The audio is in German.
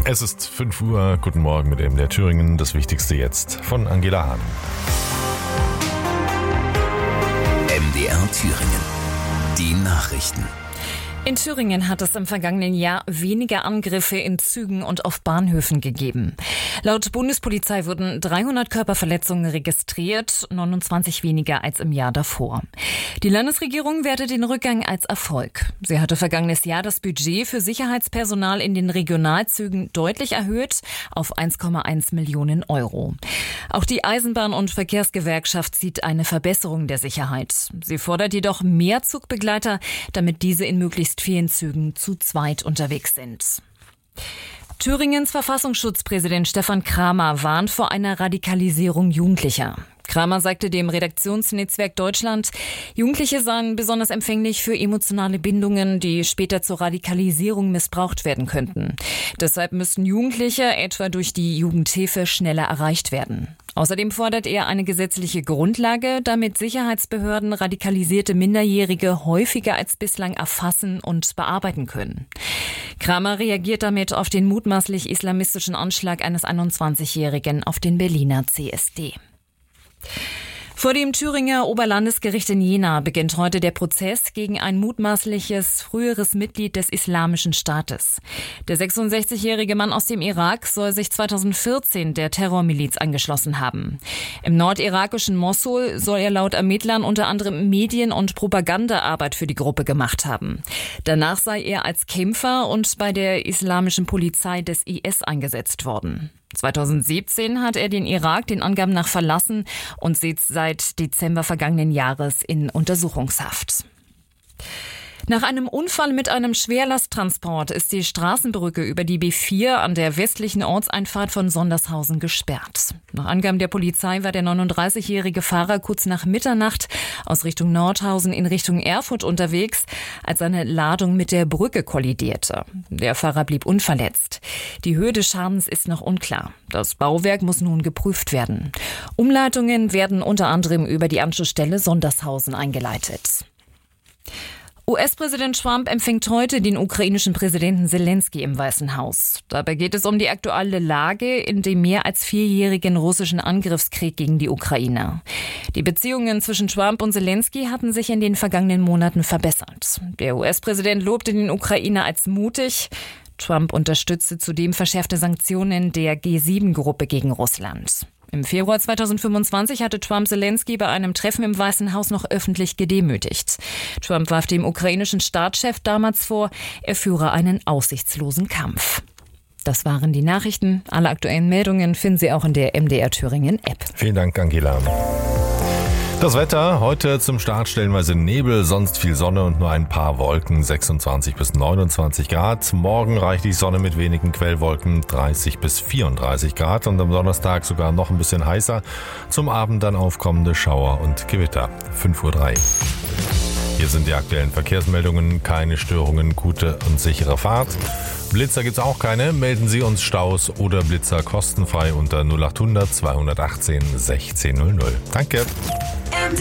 Es ist 5 Uhr. Guten Morgen mit MDR Thüringen. Das Wichtigste jetzt von Angela Hahn. MDR Thüringen. Die Nachrichten. In Thüringen hat es im vergangenen Jahr weniger Angriffe in Zügen und auf Bahnhöfen gegeben. Laut Bundespolizei wurden 300 Körperverletzungen registriert, 29 weniger als im Jahr davor. Die Landesregierung wertet den Rückgang als Erfolg. Sie hatte vergangenes Jahr das Budget für Sicherheitspersonal in den Regionalzügen deutlich erhöht auf 1,1 Millionen Euro. Auch die Eisenbahn- und Verkehrsgewerkschaft sieht eine Verbesserung der Sicherheit. Sie fordert jedoch mehr Zugbegleiter, damit diese in möglichst vielen Zügen zu zweit unterwegs sind. Thüringens Verfassungsschutzpräsident Stefan Kramer warnt vor einer Radikalisierung Jugendlicher. Kramer sagte dem Redaktionsnetzwerk Deutschland, Jugendliche seien besonders empfänglich für emotionale Bindungen, die später zur Radikalisierung missbraucht werden könnten. Deshalb müssten Jugendliche etwa durch die Jugendhilfe schneller erreicht werden. Außerdem fordert er eine gesetzliche Grundlage, damit Sicherheitsbehörden radikalisierte Minderjährige häufiger als bislang erfassen und bearbeiten können. Kramer reagiert damit auf den mutmaßlich islamistischen Anschlag eines 21-Jährigen auf den Berliner CSD. Vor dem Thüringer Oberlandesgericht in Jena beginnt heute der Prozess gegen ein mutmaßliches früheres Mitglied des Islamischen Staates. Der 66-jährige Mann aus dem Irak soll sich 2014 der Terrormiliz angeschlossen haben. Im nordirakischen Mossul soll er laut Ermittlern unter anderem Medien- und Propagandaarbeit für die Gruppe gemacht haben. Danach sei er als Kämpfer und bei der islamischen Polizei des IS eingesetzt worden. 2017 hat er den Irak den Angaben nach verlassen und sitzt seit Dezember vergangenen Jahres in Untersuchungshaft. Nach einem Unfall mit einem Schwerlasttransport ist die Straßenbrücke über die B4 an der westlichen Ortseinfahrt von Sondershausen gesperrt. Nach Angaben der Polizei war der 39-jährige Fahrer kurz nach Mitternacht aus Richtung Nordhausen in Richtung Erfurt unterwegs, als seine Ladung mit der Brücke kollidierte. Der Fahrer blieb unverletzt. Die Höhe des Schadens ist noch unklar. Das Bauwerk muss nun geprüft werden. Umleitungen werden unter anderem über die Anschlussstelle Sondershausen eingeleitet. US-Präsident Trump empfängt heute den ukrainischen Präsidenten Zelensky im Weißen Haus. Dabei geht es um die aktuelle Lage in dem mehr als 4-jährigen russischen Angriffskrieg gegen die Ukraine. Die Beziehungen zwischen Trump und Zelensky hatten sich in den vergangenen Monaten verbessert. Der US-Präsident lobte den Ukrainer als mutig. Trump unterstützte zudem verschärfte Sanktionen der G7-Gruppe gegen Russland. Im Februar 2025 hatte Trump Zelensky bei einem Treffen im Weißen Haus noch öffentlich gedemütigt. Trump warf dem ukrainischen Staatschef damals vor, er führe einen aussichtslosen Kampf. Das waren die Nachrichten. Alle aktuellen Meldungen finden Sie auch in der MDR Thüringen App. Vielen Dank, Angela. Das Wetter, heute zum Start stellenweise Nebel, sonst viel Sonne und nur ein paar Wolken, 26 bis 29 Grad. Morgen reichlich Sonne mit wenigen Quellwolken, 30 bis 34 Grad und am Donnerstag sogar noch ein bisschen heißer. Zum Abend dann aufkommende Schauer und Gewitter, 5:03 Uhr. Hier sind die aktuellen Verkehrsmeldungen, keine Störungen, gute und sichere Fahrt. Blitzer gibt's auch keine, melden Sie uns Staus oder Blitzer kostenfrei unter 0800 218 1600. Danke.